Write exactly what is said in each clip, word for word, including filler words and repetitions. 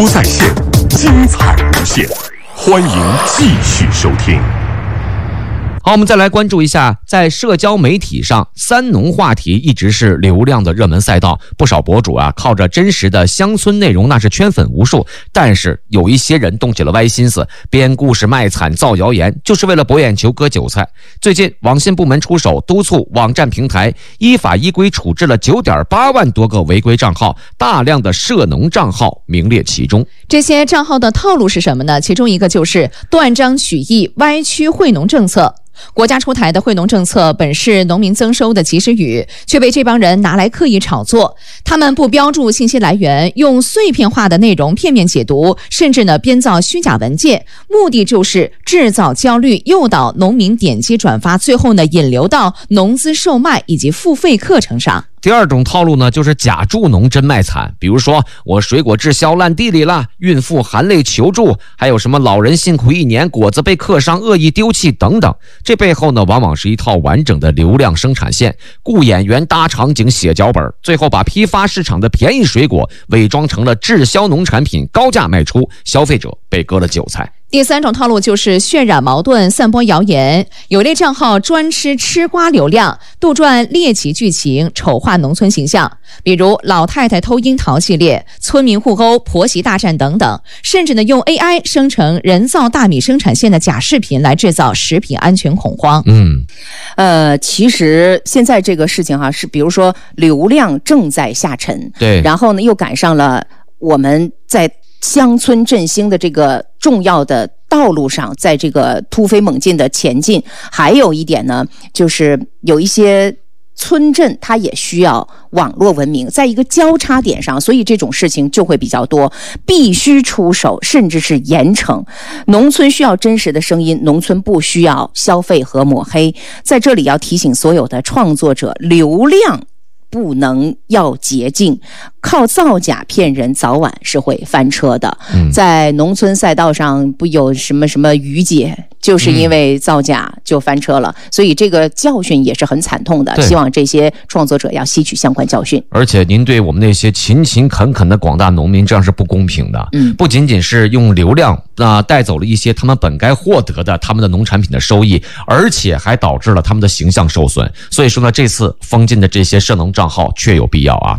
播在线，精彩无限，欢迎继续收听。 好，我们再来关注一下，在社交媒体上，三农话题一直是流量的热门赛道。不少博主啊，靠着真实的乡村内容，那是圈粉无数。但是有一些人动起了歪心思，编故事卖惨造谣言，就是为了博眼球割韭菜。最近，网信部门出手督促网站平台依法依规处置了 九点八万多个违规账号，大量的涉农账号名列其中。 这些账号的套路是什么呢？其中一个就是断章取义、歪曲惠农政策。国家出台的惠农政策本是农民增收的及时雨，却被这帮人拿来刻意炒作。他们不标注信息来源，用碎片化的内容片面解读，甚至呢编造虚假文件，目的就是制造焦虑，诱导农民点击转发，最后呢引流到农资售卖以及付费课程上。 第二种套路呢，就是假助农真卖惨。比如说，我水果滞销烂地里了，孕妇含泪求助，还有什么老人辛苦一年，果子被客商恶意丢弃等等。这背后呢，往往是一套完整的流量生产线，雇演员搭场景写脚本，最后把批发市场的便宜水果伪装成了滞销农产品，高价卖出，消费者被割了韭菜。 第三种套路就是渲染矛盾、散播谣言。有类账号专吃吃瓜流量，杜撰猎奇剧情，丑化农村形象，比如老太太偷樱桃系列、村民互殴、婆媳大战等等，甚至呢用 A I 生成人造大米生产线的假视频来制造食品安全恐慌。 嗯， 呃，其实现在这个事情哈、啊，是比如说流量正在下沉， 对， 然后呢又赶上了我们在乡村振兴的这个重要的道路上，在这个突飞猛进的前进。还有一点呢，就是有一些村镇它也需要网络文明，在一个交叉点上，所以这种事情就会比较多，必须出手，甚至是严惩。农村需要真实的声音，农村不需要消费和抹黑。在这里要提醒所有的创作者，流量不能要捷径，靠造假骗人早晚是会翻车的。 嗯、 在农村赛道上不有什么什么于姐就是因为造假就翻车了、嗯、所以这个教训也是很惨痛的，希望这些创作者要吸取相关教训。 而且您对我们那些勤勤恳恳的广大农民这样是不公平的。嗯，不仅仅是用流量啊、呃、带走了一些他们本该获得的他们的农产品的收益，而且还导致了他们的形象受损。所以说呢，这次封禁的这些涉农账号确有必要啊。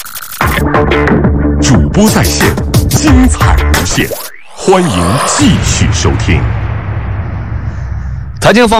主播在线，精彩无限，欢迎继续收听。 财经方面